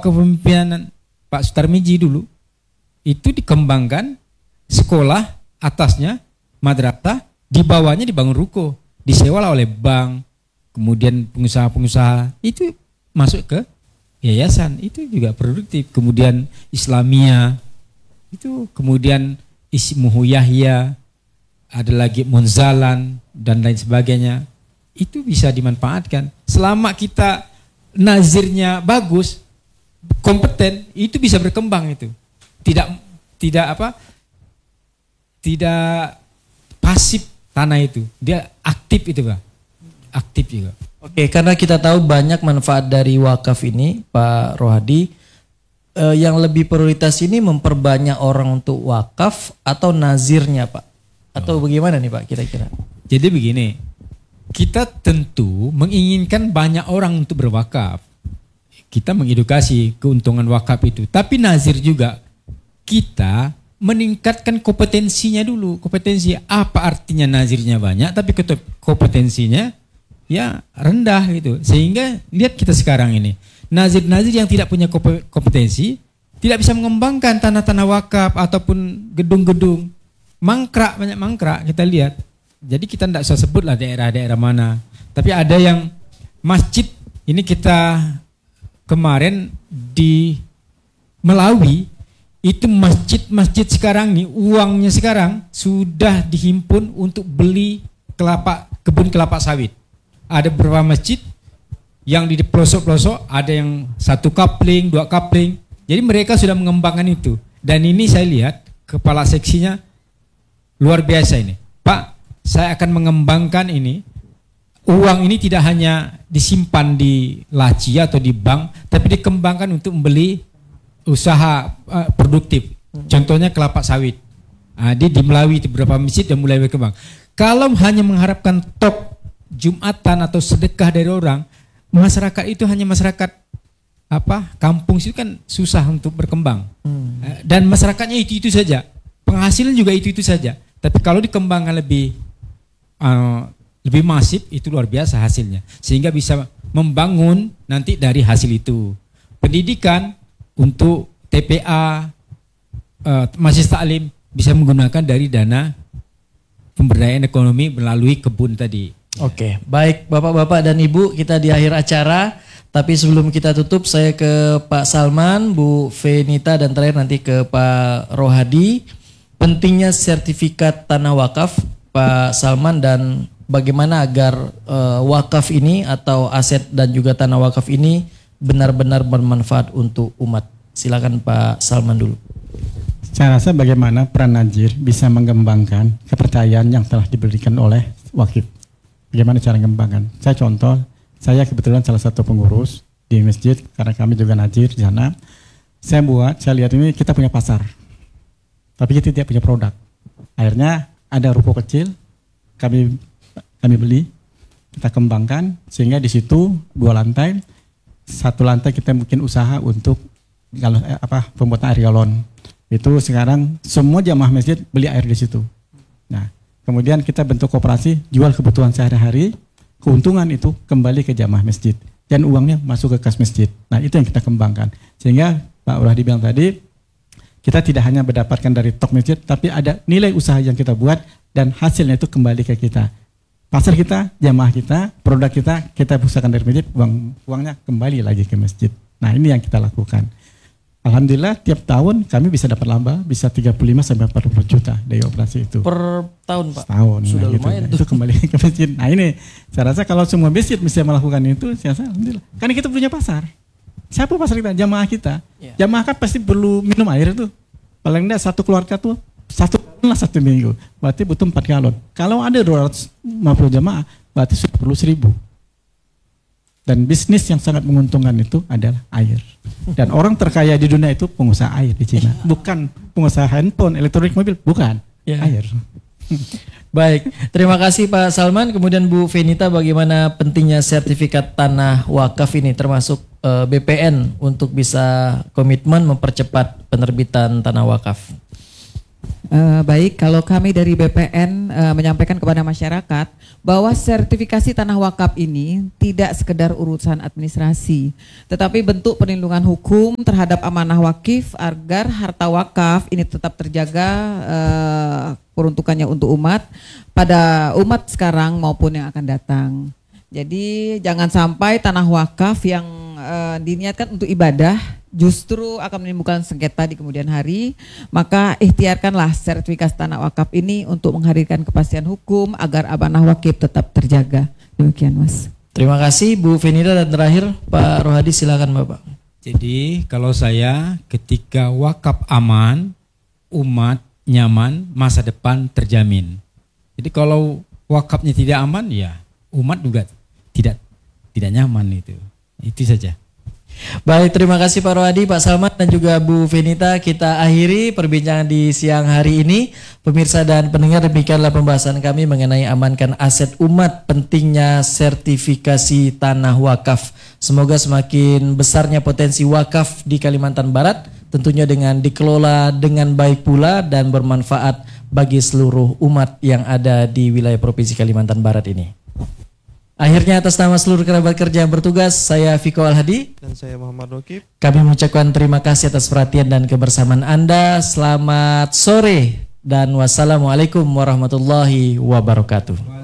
kepemimpinan Pak Sutarmiji dulu itu dikembangkan sekolah, atasnya madrasah, di bawahnya dibangun ruko, disewa oleh bank, kemudian pengusaha-pengusaha itu masuk ke yayasan, itu juga produktif. Kemudian Islamia itu, kemudian Ismuhu Yahya, ada lagi Munzalan dan lain sebagainya. Itu bisa dimanfaatkan. Selama kita nazirnya bagus, kompeten, itu bisa berkembang itu. Tidak pasif tanah itu. Dia aktif itu, Pak. Aktif juga. Oke, karena kita tahu banyak manfaat dari wakaf ini, Pak Rohadi. Yang lebih prioritas ini memperbanyak orang untuk wakaf atau nazirnya, Pak? Atau bagaimana nih, Pak, kira-kira? Jadi begini, kita tentu menginginkan banyak orang untuk berwakaf. Kita mengedukasi keuntungan wakaf itu. Tapi nazir juga kita meningkatkan kompetensinya dulu. Kompetensi apa artinya nazirnya banyak tapi kompetensinya ya rendah gitu. Sehingga lihat kita sekarang ini. Nazir-nazir yang tidak punya kompetensi tidak bisa mengembangkan tanah-tanah wakaf ataupun gedung-gedung. Mangkrak, banyak mangkrak kita lihat. Jadi kita tidak usah sebutlah daerah-daerah mana. Tapi ada yang masjid, ini kita kemarin di Melawi, itu masjid-masjid sekarang nih, uangnya sekarang sudah dihimpun untuk beli kebun kelapa sawit. Ada beberapa masjid yang di pelosok-pelosok, ada yang 1 kapling, 2 kapling. Jadi mereka sudah mengembangkan itu. Dan ini saya lihat kepala seksinya luar biasa ini. Pak, saya akan mengembangkan ini. Uang ini tidak hanya disimpan di laci atau di bank, tapi dikembangkan untuk membeli usaha produktif. Contohnya kelapa sawit. Di Melawi itu beberapa masjid yang mulai berkembang. Kalau hanya mengharapkan top Jumatan atau sedekah dari orang, masyarakat itu hanya masyarakat kampung itu kan susah untuk berkembang. Dan masyarakatnya itu saja. Penghasilan juga itu saja. Tapi kalau dikembangkan lebih masif, itu luar biasa hasilnya. Sehingga bisa membangun nanti dari hasil itu. Pendidikan untuk TPA, Majelis Taklim bisa menggunakan dari dana pemberdayaan ekonomi melalui kebun tadi. Oke, baik Bapak-bapak dan Ibu, kita di akhir acara. Tapi sebelum kita tutup, saya ke Pak Salman, Bu Fenita, dan terakhir nanti ke Pak Rohadi. Pentingnya sertifikat tanah wakaf, Pak Salman, dan bagaimana agar wakaf ini atau aset dan juga tanah wakaf ini benar-benar bermanfaat untuk umat. Silakan Pak Salman dulu. Saya rasa bagaimana peran nazir bisa mengembangkan kepercayaan yang telah diberikan oleh wakif. Bagaimana cara mengembangkan? Saya kebetulan salah satu pengurus di masjid karena kami juga nazir di sana. Saya lihat ini kita punya pasar, tapi kita tidak punya produk. Akhirnya ada ruko kecil, kami beli, kita kembangkan sehingga di situ 2 lantai, 1 lantai kita mungkin usaha untuk pembuatan air galon. Itu sekarang semua jamaah masjid beli air di situ. Nah, kemudian kita bentuk koperasi, jual kebutuhan sehari-hari, keuntungan itu kembali ke jamaah masjid dan uangnya masuk ke kas masjid. Nah, itu yang kita kembangkan. Sehingga Pak Rohadi bilang tadi, kita tidak hanya mendapatkan dari tok masjid, tapi ada nilai usaha yang kita buat dan hasilnya itu kembali ke kita. Pasar kita, jamaah kita, produk kita usahakan dari masjid, uangnya kembali lagi ke masjid. Nah, ini yang kita lakukan. Alhamdulillah tiap tahun kami bisa dapat laba bisa 35 sampai 40 juta dari operasi itu. Per tahun, Pak? Tahun. Sudah lumayan itu kembali ke masjid. Nah, ini saya rasa kalau semua masjid bisa melakukan itu, saya rasa alhamdulillah. Karena kita punya pasar. Siapa pasar kita? Jamaah kita. Yeah. Jamaah kan pasti perlu minum air itu. Paling enggak satu keluarga tuh 1 minggu. Berarti butuh 4 galon. Kalau ada 250 jamaah, berarti sudah perlu 1000. Dan bisnis yang sangat menguntungkan itu adalah air. Dan orang terkaya di dunia itu pengusaha air di Cina. Bukan pengusaha handphone, elektronik, mobil. Bukan, air. Baik, terima kasih Pak Salman. Kemudian Bu Fenita, bagaimana pentingnya sertifikat tanah wakaf ini termasuk BPN untuk bisa komitmen mempercepat penerbitan tanah wakaf? Baik, kalau kami dari BPN menyampaikan kepada masyarakat bahwa sertifikasi tanah wakaf ini tidak sekedar urusan administrasi, tetapi bentuk perlindungan hukum terhadap amanah wakif agar harta wakaf ini tetap terjaga peruntukannya untuk umat, pada umat sekarang maupun yang akan datang. Jadi jangan sampai tanah wakaf yang diniatkan untuk ibadah justru akan menimbulkan sengketa di kemudian hari, maka ikhtiarkanlah sertifikasi tanah wakaf ini untuk menghadirkan kepastian hukum agar amanah wakif tetap terjaga. Demikian, Mas. Terima kasih Bu Fenida, dan terakhir Pak Rohadi, silakan Bapak. Jadi kalau saya ketika wakaf aman, umat nyaman, masa depan terjamin. Jadi kalau wakafnya tidak aman, ya umat juga tidak nyaman itu. Itu saja. Baik, terima kasih Pak Rohadi, Pak Salman, dan juga Bu Fenita. Kita akhiri perbincangan di siang hari ini. Pemirsa dan pendengar, demikianlah pembahasan kami mengenai amankan aset umat, pentingnya sertifikasi tanah wakaf. Semoga semakin besarnya potensi wakaf di Kalimantan Barat, tentunya dengan dikelola dengan baik pula dan bermanfaat bagi seluruh umat yang ada di wilayah Provinsi Kalimantan Barat ini. Akhirnya, atas nama seluruh kerabat kerja yang bertugas, saya Viko Al-Hadi dan saya Muhammad Rokib. Kami mengucapkan terima kasih atas perhatian dan kebersamaan Anda. Selamat sore dan wassalamualaikum warahmatullahi wabarakatuh.